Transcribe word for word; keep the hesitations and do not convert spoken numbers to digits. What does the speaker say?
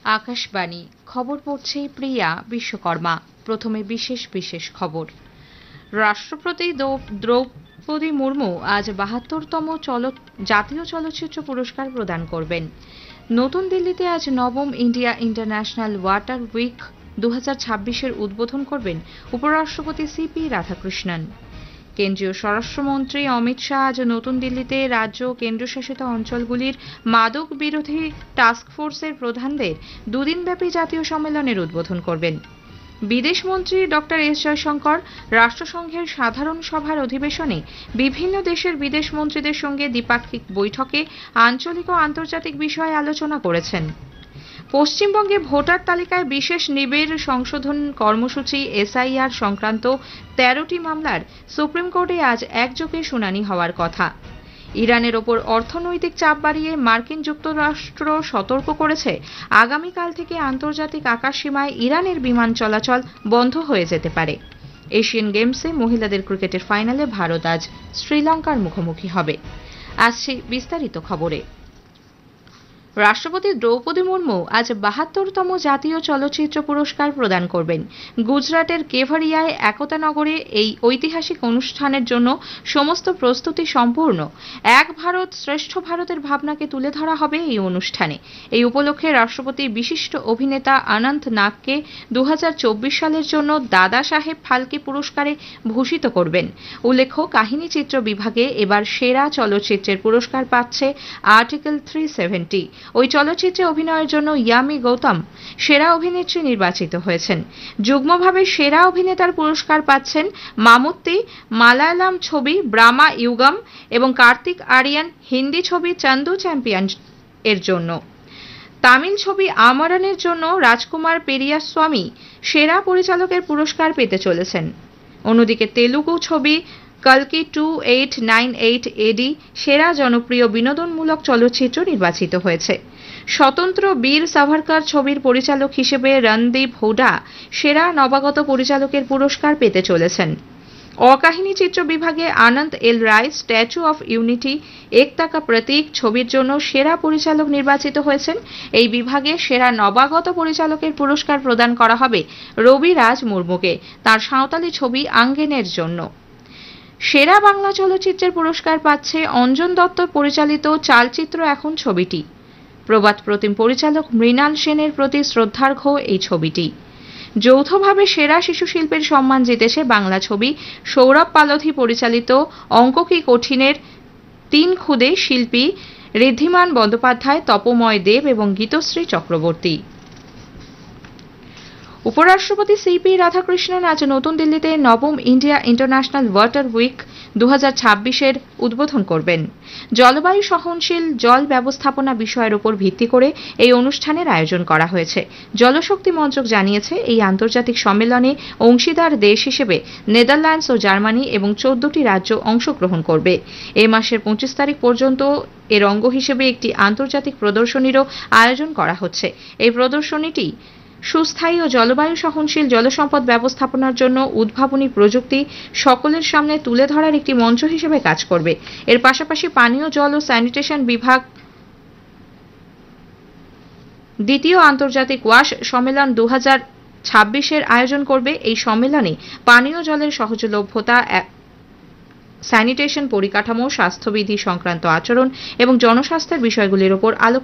আকাশবাণী খবর পড়ছে প্রিয়া বিশ্বকর্মা। প্রথমে বিশেষ বিশেষ খবর। রাষ্ট্রপতি দ্রৌপদী মুর্মু আজ বাহাত্তরতম জাতীয় চলচ্চিত্র পুরস্কার প্রদান করবেন। নতুন দিল্লিতে আজ নবম ইন্ডিয়া ইন্টারন্যাশনাল ওয়াটার উইক দু হাজার ছাব্বিশের উদ্বোধন করবেন উপরাষ্ট্রপতি সিপি রাধাকৃষ্ণন। কেন্দ্রীয় স্বরাষ্ট্রমন্ত্রী অমিত শাহ আজ নতুন দিল্লিতে রাজ্য ও কেন্দ্রশাসিত অঞ্চলগুলির মাদক বিরোধী টাস্কফোর্সের প্রধানদের দুদিনব্যাপী জাতীয় সম্মেলনের উদ্বোধন করবেন। বিদেশমন্ত্রী ডক্টর এস জয়শঙ্কর রাষ্ট্রসংঘের সাধারণ সভার অধিবেশনে বিভিন্ন দেশের বিদেশমন্ত্রীদের সঙ্গে দ্বিপাক্ষিক বৈঠকে আঞ্চলিক ও আন্তর্জাতিক বিষয়ে আলোচনা করেছেন। পশ্চিমবঙ্গে ভোটার তালিকায় বিশেষ নিবিড় সংশোধন কর্মসূচি এসআইআর সংক্রান্ত তেরোটি মামলার সুপ্রিম কোর্টে আজ একযোগে শুনানি হওয়ার কথা। ইরানের ওপর অর্থনৈতিক চাপ বাড়িয়ে মার্কিন যুক্তরাষ্ট্র সতর্ক করেছে, আগামীকাল থেকে আন্তর্জাতিক আকাশসীমায় ইরানের বিমান চলাচল বন্ধ হয়ে যেতে পারে। এশিয়ান গেমসে মহিলাদের ক্রিকেটের ফাইনালে ভারত আজ শ্রীলঙ্কার মুখোমুখি হবে। আসছে বিস্তারিত খবরে। রাষ্ট্রপতি দ্রৌপদী মুর্মু আজ বাহাত্তরতম জাতীয় চলচ্চিত্র পুরস্কার প্রদান করবেন। গুজরাটের কেভারিয়ায় একতা নগরে এই ঐতিহাসিক অনুষ্ঠানের জন্য সমস্ত প্রস্তুতি সম্পূর্ণ। এক ভারত শ্রেষ্ঠ ভারতের ভাবনাকে তুলে ধরা হবে এই অনুষ্ঠানে। এই উপলক্ষে রাষ্ট্রপতি বিশিষ্ট অভিনেতা অনন্ত নাগকে দু হাজার চব্বিশ সালের জন্য দাদা সাহেব ফালকে পুরস্কারে ভূষিত করবেন। উল্লেখ্য, কাহিনী চিত্র বিভাগে এবার সেরা চলচ্চিত্রের পুরস্কার পাচ্ছে আর্টিকেল থ্রি সেভেন্টি। ওই চলচ্চিত্রে অভিনয়ের জন্য ইয়ামি গৌতম সেরা অভিনেত্রী নির্বাচিত হয়েছেন। যুগ্মভাবে সেরা অভিনেতার পুরস্কার পাচ্ছেন মামুত্তি মালায়ালাম ছবি ব্রাহ্মা ইউগম এবং কার্তিক আরিয়ান হিন্দি ছবি চন্দু চ্যাম্পিয়ন এর জন্য। তামিল ছবি আমরনের জন্য রাজকুমার পেরিয়াস্বামী সেরা পরিচালকের পুরস্কার পেতে চলেছেন। অন্যদিকে তেলুগু ছবি কলকি টু এইট নাইন এইট এডি সেরা জনপ্রিয় বিনোদনমূলক চলচ্চিত্র নির্বাচিত হয়েছে। স্বতন্ত্র বীর সাভারকর ছবির পরিচালক হিসেবে রণদীপ হুডা সেরা নবাগত পরিচালকের পুরস্কার পেতে চলেছেন। অকাহিনী চিত্র বিভাগে আনন্দ এল রায় স্ট্যাচু অফ ইউনিটি একতা কা প্রতীক ছবির জন্য সেরা পরিচালক নির্বাচিত হয়েছেন। এই বিভাগে সেরা নবাগত পরিচালকের পুরস্কার প্রদান করা হবে রবি রাজ মুর্মুকে তাঁর সাঁওতালি ছবি আঙ্গেনের জন্য। সেরা বাংলা চলচ্চিত্রের পুরস্কার পাচ্ছে অঞ্জন দত্ত পরিচালিত চালচিত্র এখন ছবিটি। প্রবাদ প্রতিম পরিচালক মৃণাল সেনের প্রতি শ্রদ্ধার্ঘ এই ছবিটি। যৌথভাবে সেরা শিশু শিল্পের সম্মান জিতেছে বাংলা ছবি সৌরভ পালধি পরিচালিত অঙ্ক কি কঠিনের তিন খুদে শিল্পী ঋদ্ধিমান বন্দ্যোপাধ্যায়, তপময় দেব এবং গীতশ্রী চক্রবর্তী। উপরাষ্ট্রপতি সিপি রাধাকৃষ্ণন আজ নতুন দিল্লিতে নবম ইন্ডিয়া ইন্টারন্যাশনাল ওয়াটার উইক দু হাজার ছাব্বিশের উদ্বোধন করবেন। জলবায়ু সহনশীল জল ব্যবস্থাপনা বিষয়ের উপর ভিত্তি করে এই অনুষ্ঠানের আয়োজন করা হয়েছে। জলশক্তি মন্ত্রক জানিয়েছে, এই আন্তর্জাতিক সম্মেলনে অংশীদার দেশ হিসেবে নেদারল্যান্ডস ও জার্মানি এবং চোদ্দটি রাজ্য অংশগ্রহণ করবে। এ মাসের পঁচিশ তারিখ পর্যন্ত এর অঙ্গ হিসেবে একটি আন্তর্জাতিক প্রদর্শনীরও আয়োজন করা হচ্ছে। এই প্রদর্শনীটি সুস্থায়ী ও জলবায়ু সহনশীল জলসম্পদ ব্যবস্থাপনার জন্য উদ্ভাবনী প্রযুক্তি সকলের সামনে তুলে ধরার একটি মঞ্চ হিসেবে কাজ করবে। এর পাশাপাশি পানীয় জল ও স্যানিটেশন বিভাগ দ্বিতীয় আন্তর্জাতিক ওয়াশ সম্মেলন দু হাজার ছাব্বিশের আয়োজন করবে। এই সম্মেলনে পানীয় জলের সহজলভ্যতা, স্যানিটেশন পরিকাঠামো, স্বাস্থ্যবিধি সংক্রান্ত আচরণ এবং জনস্বাস্থ্যের বিষয়গুলির উপর আলোকপাত